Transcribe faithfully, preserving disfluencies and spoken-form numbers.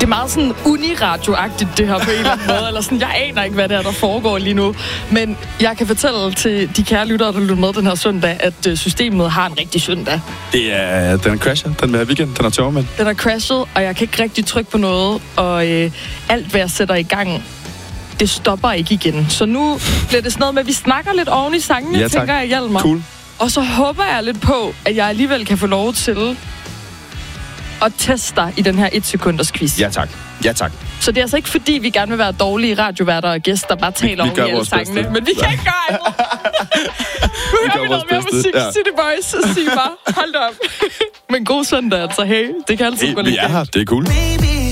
Det er meget sådan uniradioagtigt, det her på en eller anden måde. Eller sådan, jeg aner ikke, hvad det er, der foregår lige nu. Men jeg kan fortælle til de kære lyttere, der lytter med den her søndag, at systemet har en rigtig søndag. Det er, den er crashet, den her weekend, den er tørmand. Den er crashet, og jeg kan ikke rigtig trykke på noget. Og øh, alt, hvad jeg sætter i gang, det stopper ikke igen. Så nu bliver det sådan noget med, at vi snakker lidt oven i sangene, ja, tænker jeg, Hjalmar. Cool. Og så håber jeg lidt på, at jeg alligevel kan få lov til at teste dig i den her et sekunders quiz. Ja, tak. Ja, tak. Så det er altså ikke fordi, vi gerne vil være dårlige radioværter og gæster, der bare taler om alle sangene. Bedste. Men vi kan ikke gøre andet. Nu hører vi noget mere musik. Ja. City Boys og sig bare, hold da op. Men god søndag, altså. Hey, det kan altid hey, gå lidt. Vi er her. Det er cool. Baby.